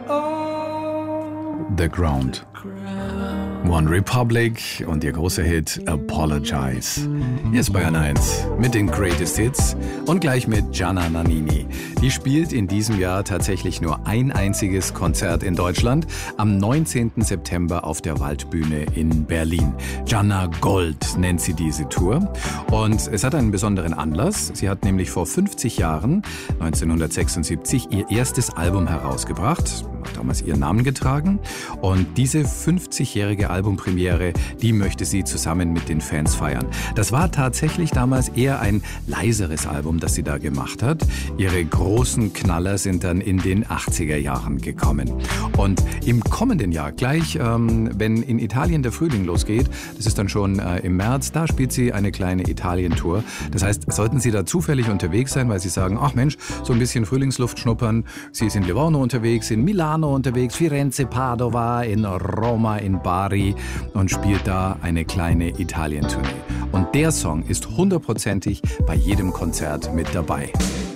The Ground. One Republic und ihr großer Hit Apologize. Hier ist Bayern 1 mit den Greatest Hits und gleich mit Gianna Nannini. Die spielt in diesem Jahr tatsächlich nur ein einziges Konzert in Deutschland am 19. September auf der Waldbühne in Berlin. Gianna Gold nennt sie diese Tour und es hat einen besonderen Anlass. Sie hat nämlich vor 50 Jahren, 1976, ihr erstes Album herausgebracht, hat damals ihren Namen getragen und diese 50-jährige Albumpremiere, die möchte sie zusammen mit den Fans feiern. Das war tatsächlich damals eher ein leiseres Album, das sie da gemacht hat. Ihre großen Knaller sind dann in den 80er Jahren gekommen. Und im kommenden Jahr, gleich wenn in Italien der Frühling losgeht, das ist dann schon im März, da spielt sie eine kleine Italien-Tour. Das heißt, sollten Sie da zufällig unterwegs sein, weil Sie sagen, ach Mensch, so ein bisschen Frühlingsluft schnuppern, Sie ist in Livorno unterwegs, in Milano unterwegs, Firenze, Padova, in Roma, in Bari und spielt da eine kleine Italien-Tournee. Und der Song ist hundertprozentig bei jedem Konzert mit dabei.